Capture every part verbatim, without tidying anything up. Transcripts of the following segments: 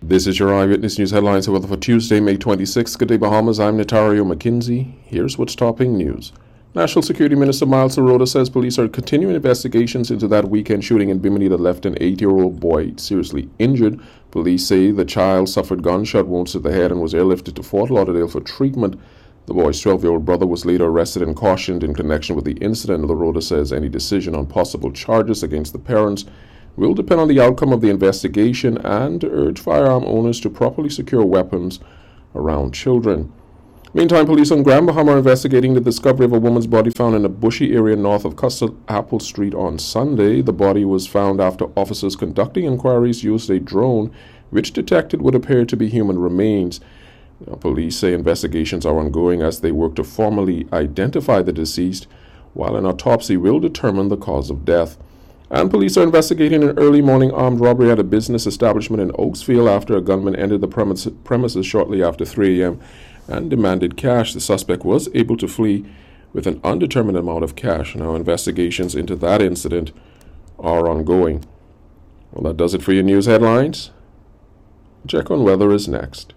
This is your Eyewitness News headlines and weather for Tuesday, May twenty-sixth. Good day, Bahamas. I'm Natario McKenzie. Here's what's topping news. National Security Minister Miles Serota says police are continuing investigations into that weekend shooting in Bimini that left an eight-year-old boy seriously injured. Police say the child suffered gunshot wounds to the head and was airlifted to Fort Lauderdale for treatment. The boy's twelve-year-old brother was later arrested and cautioned in connection with the incident. Serota says any decision on possible charges against the parents will depend on the outcome of the investigation and urge firearm owners to properly secure weapons around children. Meantime, police on Grand Bahama are investigating the discovery of a woman's body found in a bushy area north of Custard Apple Street on Sunday. The body was found after officers conducting inquiries used a drone which detected what appeared to be human remains. Now, police say investigations are ongoing as they work to formally identify the deceased, while an autopsy will determine the cause of death. And police are investigating an early morning armed robbery at a business establishment in Oaksfield after a gunman entered the premises, premises shortly after three a.m. and demanded cash. The suspect was able to flee with an undetermined amount of cash. Now, investigations into that incident are ongoing. Well, that does it for your news headlines. Check on weather is next.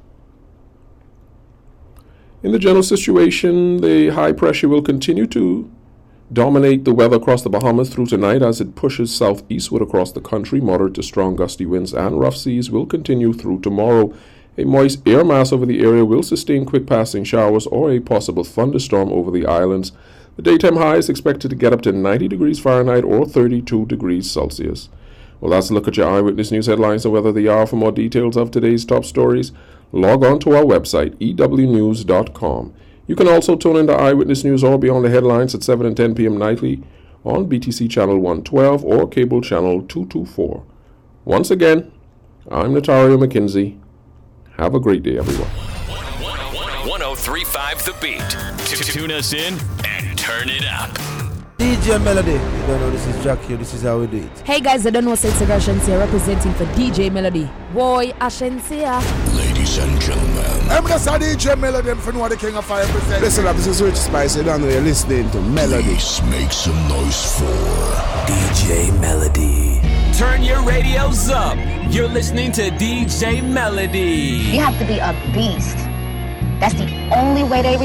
In the general situation, the high pressure will continue to dominate the weather across the Bahamas through tonight as it pushes southeastward across the country. Moderate to strong gusty winds and rough seas will continue through tomorrow. A moist air mass over the area will sustain quick passing showers or a possible thunderstorm over the islands. The daytime high is expected to get up to ninety degrees Fahrenheit or thirty-two degrees Celsius. Well, that's a look at your Eyewitness News headlines and weather the hour. For more details of today's top stories, log on to our website, e w news dot com. You can also tune into Eyewitness News or Beyond the Headlines at seven and ten p.m. nightly on B T C Channel one twelve or Cable Channel two twenty-four. Once again, I'm Natario McKenzie. Have a great day, everyone. one oh three point five The Beat. Tune us in and turn it up. D J Melody. You don't know, this is Jack here. This is how we do it. Hey guys, I don't know, Sexy Ashensia representing for D J Melody. Boy, Ashensia. Ladies and gentlemen, I'm going to say D J Melody for know the King of Fire present. Listen up, this is Rich Spice. You don't know, you're listening to Melody. please make some noise for D J Melody. Turn your radios up. You're listening to D J Melody. You have to be a beast. That's the only way they